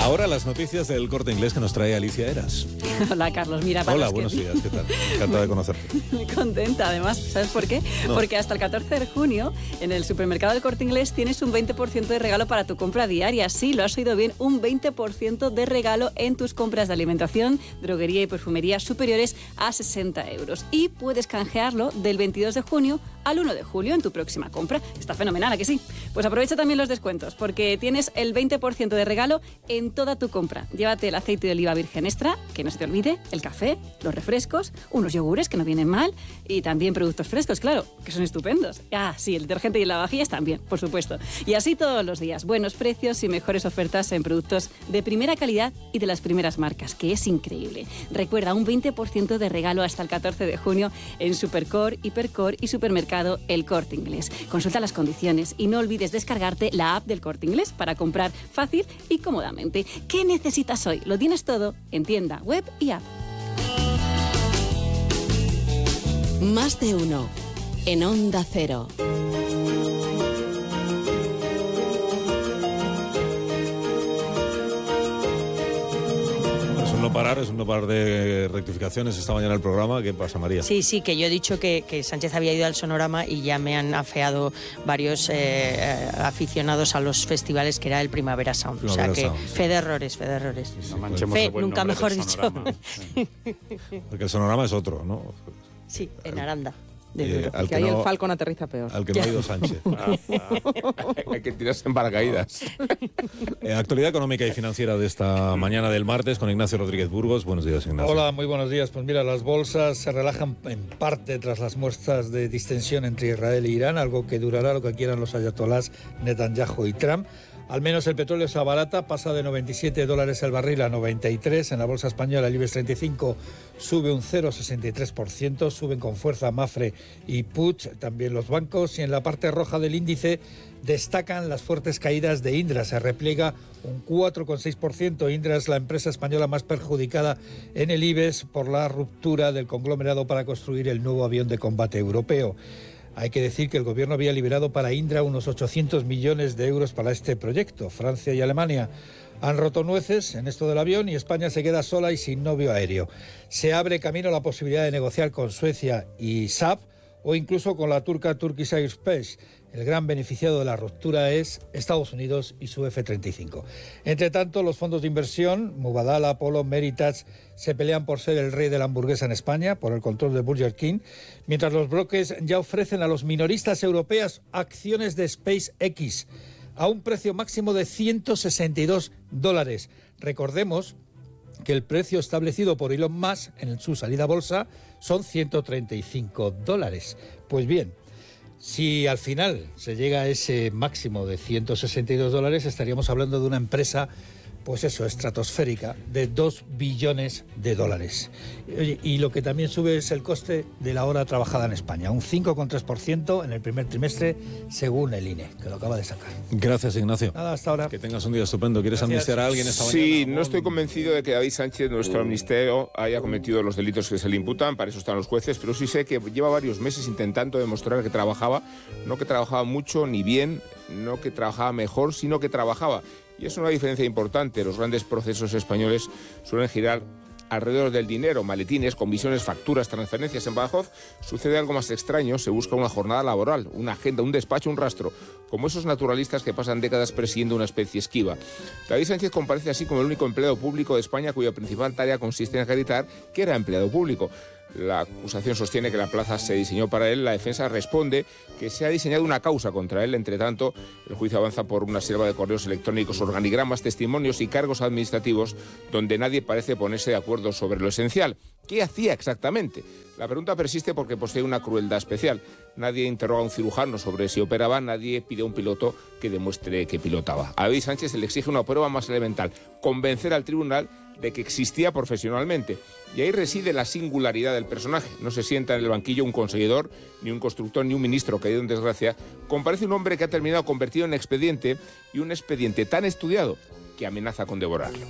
Ahora las noticias del Corte Inglés que nos trae Alicia Eras. Hola, Carlos. Mira, hola, buenos días. ¿Qué tal? Encantada de conocerte. Muy contenta, además. ¿Sabes por qué? No. Porque hasta el 14 de junio, en el supermercado del Corte Inglés, tienes un 20% de regalo para tu compra diaria. Sí, lo has oído bien, un 20% de regalo en tus compras de alimentación, droguería y perfumería superiores a 60 euros. Y puedes canjearlo del 22 de junio al 1 de julio en tu próxima compra. Está fenomenal, ¿a que sí? Pues aprovecha también los descuentos, porque tienes el 20% de regalo en toda tu compra. Llévate el aceite de oliva virgen extra, que no se te olvide, el café, los refrescos, unos yogures que no vienen mal y también productos frescos, claro, que son estupendos. Ah, sí, el detergente y el lavavajillas también, por supuesto. Y así todos los días, buenos precios y mejores ofertas en productos de primera calidad y de las primeras marcas, que es increíble. Recuerda, un 20% de regalo hasta el 14 de junio en Supercore, Hipercore y Supermercado El Corte Inglés. Consulta las condiciones y no olvides descargarte la app del Corte Inglés para comprar fácil y cómodamente. ¿Qué necesitas hoy? Lo tienes todo en tienda, web y app. Más de uno en Onda Cero. Es un no parar de rectificaciones esta mañana el programa. ¿Qué pasa, María? Sí, que yo he dicho que Sánchez había ido al Sonorama y ya me han afeado varios aficionados a los festivales, que era el Primavera Sound. Primavera o sea que Sound, sí. Fe de errores. Sí, No manchemos el buen nunca nombre mejor del dicho. Sonorama. porque el Sonorama es otro, ¿no? Sí, en Aranda. De Duero. Al Que ahí el Falcon aterriza peor. Al que no ha ido Sánchez. Hay que tirarse en paracaídas. Actualidad económica y financiera de esta mañana del martes con Ignacio Rodríguez Burgos. Buenos días, Ignacio. Hola, muy buenos días. Pues mira, las bolsas se relajan en parte tras las muestras de distensión entre Israel e Irán, algo que durará lo que quieran los ayatolás Netanyahu y Trump. Al menos el petróleo se abarata, pasa de $97 el barril a 93. En la bolsa española el IBEX 35 sube un 0,63%, suben con fuerza Mafre y Puig, también los bancos. Y en la parte roja del índice destacan las fuertes caídas de Indra, se repliega un 4,6%. Indra es la empresa española más perjudicada en el IBEX por la ruptura del conglomerado para construir el nuevo avión de combate europeo. Hay que decir que el gobierno había liberado para Indra unos 800 millones de euros para este proyecto. Francia y Alemania han roto nueces en esto del avión y España se queda sola y sin novio aéreo. Se abre camino a la posibilidad de negociar con Suecia y SAP o incluso con la turca Turkish Aerospace. El gran beneficiado de la ruptura es Estados Unidos y su F-35. Entre tanto, los fondos de inversión, Mubadala, Apollo, Meritage, se pelean por ser el rey de la hamburguesa en España, por el control de Burger King, mientras los brokers ya ofrecen a los minoristas europeos acciones de SpaceX a un precio máximo de $162. Recordemos que el precio establecido por Elon Musk en su salida a bolsa son $135. Pues bien, si al final se llega a ese máximo de $162, estaríamos hablando de una empresa, pues eso, estratosférica, de $2 billones. Oye, y lo que también sube es el coste de la hora trabajada en España, un 5,3% en el primer trimestre, según el INE, que lo acaba de sacar. Gracias, Ignacio. Nada, hasta ahora. Que tengas un día estupendo. ¿Quieres Gracias. amnistiar a alguien esta mañana? Sí, no estoy convencido de que David Sánchez, nuestro amnistero, haya cometido los delitos que se le imputan, para eso están los jueces, pero sí sé que lleva varios meses intentando demostrar que trabajaba, no que trabajaba mucho ni bien, no que trabajaba mejor, sino que trabajaba. Y es una diferencia importante. Los grandes procesos españoles suelen girar alrededor del dinero, maletines, comisiones, facturas, transferencias. En Badajoz sucede algo más extraño, se busca una jornada laboral, una agenda, un despacho, un rastro, como esos naturalistas que pasan décadas persiguiendo una especie esquiva. David Sánchez comparece así como el único empleado público de España cuya principal tarea consiste en acreditar que era empleado público. La acusación sostiene que la plaza se diseñó para él, la defensa responde que se ha diseñado una causa contra él. Entre tanto, el juicio avanza por una selva de correos electrónicos, organigramas, testimonios y cargos administrativos donde nadie parece ponerse de acuerdo sobre lo esencial. ¿Qué hacía exactamente? La pregunta persiste porque posee una crueldad especial. Nadie interroga a un cirujano sobre si operaba, nadie pide a un piloto que demuestre que pilotaba. A David Sánchez se le exige una prueba más elemental, convencer al tribunal de que existía profesionalmente. Y ahí reside la singularidad del personaje. No se sienta en el banquillo un conseguidor, ni un constructor, ni un ministro caído en desgracia. Comparece un hombre que ha terminado convertido en expediente, y un expediente tan estudiado que amenaza con devorarlo.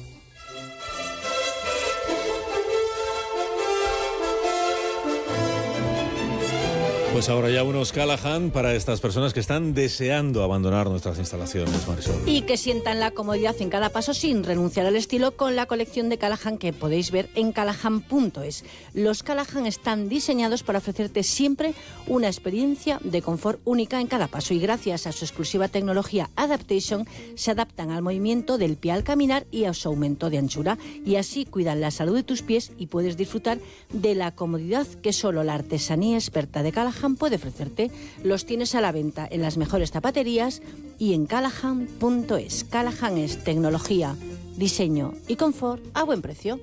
Pues ahora ya unos Callahan para estas personas que están deseando abandonar nuestras instalaciones, Marisol. Y que sientan la comodidad en cada paso sin renunciar al estilo con la colección de Callahan que podéis ver en callahan.es. Los Callahan están diseñados para ofrecerte siempre una experiencia de confort única en cada paso y gracias a su exclusiva tecnología Adaptation se adaptan al movimiento del pie al caminar y a su aumento de anchura y así cuidan la salud de tus pies y puedes disfrutar de la comodidad que solo la artesanía experta de Callahan puede ofrecerte. Los tienes a la venta en las mejores zapaterías y en callahan.es. Callahan es tecnología, diseño y confort a buen precio.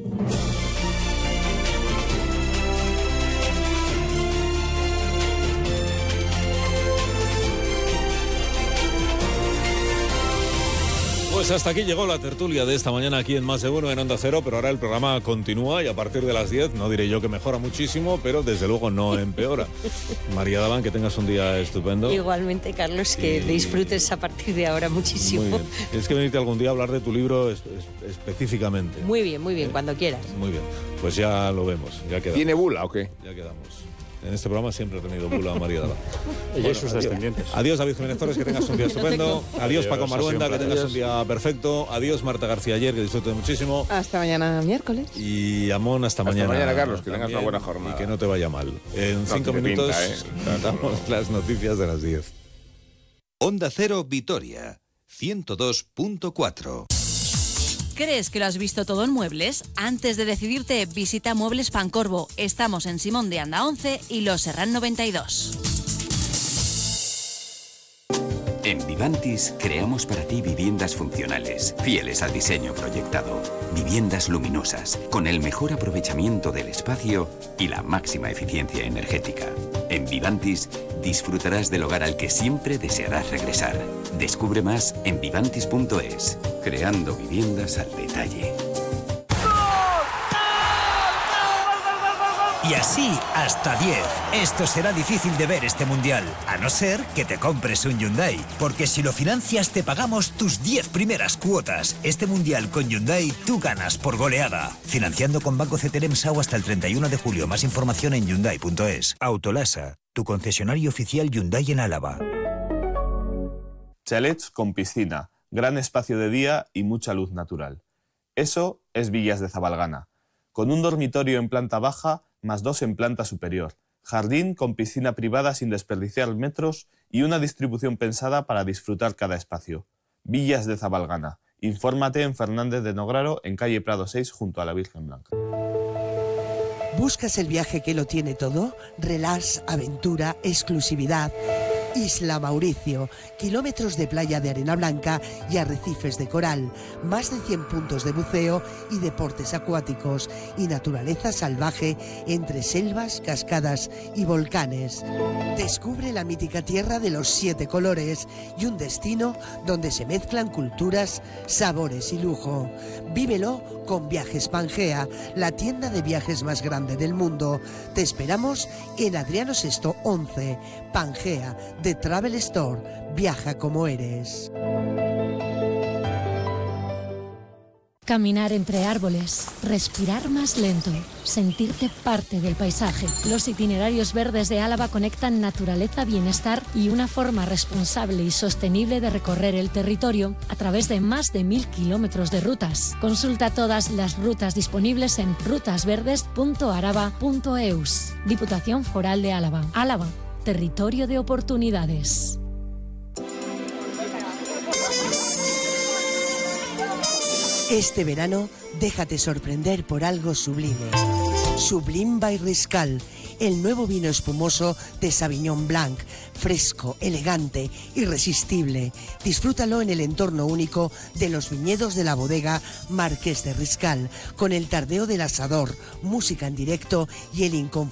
Pues hasta aquí llegó la tertulia de esta mañana aquí en Más de Uno en Onda Cero, pero ahora el programa continúa y a partir de las 10, no diré yo que mejora muchísimo, pero desde luego no empeora. María Daván, que tengas un día estupendo. Igualmente, Carlos, que disfrutes a partir de ahora muchísimo. Muy bien. Tienes que venirte algún día a hablar de tu libro específicamente. Muy bien, cuando quieras. Muy bien, pues ya lo vemos, ya quedamos. ¿Tiene bula o qué? Ya quedamos. En este programa siempre ha tenido bula María Daván. Ella y sus descendientes. Adiós, David Jiménez Torres, que tengas un día estupendo. Adiós, Paco Maruenda, que tengas un día perfecto. Adiós, Marta García Ayer, que disfrutes muchísimo. Hasta mañana miércoles. Y Amón, hasta mañana. Hasta mañana, Carlos, que tengas una buena jornada. Y que no te vaya mal. En 5 minutos damos las noticias de las 10. Onda Cero Vitoria, 102.4. ¿Crees que lo has visto todo en muebles? Antes de decidirte, visita Muebles Pancorbo. Estamos en Simón de Anda 11 y Los Serrán 92. En Vivantis creamos para ti viviendas funcionales, fieles al diseño proyectado. Viviendas luminosas, con el mejor aprovechamiento del espacio y la máxima eficiencia energética. En Vivantis disfrutarás del hogar al que siempre desearás regresar. Descubre más en vivantis.es, creando viviendas al detalle. Y así hasta 10. Esto será difícil de ver este mundial, a no ser que te compres un Hyundai. Porque si lo financias te pagamos tus 10 primeras cuotas. Este mundial con Hyundai tú ganas por goleada. Financiando con Banco CTLM SAU hasta el 31 de julio. Más información en Hyundai.es. Autolasa, tu concesionario oficial Hyundai en Álava. Chalets con piscina, gran espacio de día y mucha luz natural. Eso es Villas de Zabalgana. Con un dormitorio en planta baja, más 2 en planta superior. Jardín con piscina privada sin desperdiciar metros y una distribución pensada para disfrutar cada espacio. Villas de Zabalgana. Infórmate en Fernández de Nograro, en calle Prado 6, junto a la Virgen Blanca. ¿Buscas el viaje que lo tiene todo? Relax, aventura, exclusividad. Isla Mauricio, kilómetros de playa de arena blanca y arrecifes de coral, más de 100 puntos de buceo y deportes acuáticos y naturaleza salvaje entre selvas, cascadas y volcanes. Descubre la mítica tierra de los 7 colores y un destino donde se mezclan culturas, sabores y lujo. Vívelo con Viajes Pangea, la tienda de viajes más grande del mundo. Te esperamos en Adriano VI 11, Pangea, de Travel Store. Viaja como eres. Caminar entre árboles, respirar más lento, sentirte parte del paisaje. Los itinerarios verdes de Álava conectan naturaleza, bienestar y una forma responsable y sostenible de recorrer el territorio a través de más de 1000 kilómetros de rutas. Consulta todas las rutas disponibles en rutasverdes.araba.eus. Diputación Foral de Álava. Álava, territorio de oportunidades. Este verano, déjate sorprender por algo sublime. Sublime by Riscal, el nuevo vino espumoso de Sauvignon Blanc, fresco, elegante, irresistible. Disfrútalo en el entorno único de los viñedos de la bodega Marqués de Riscal, con el tardeo del asador, música en directo y el inconfundible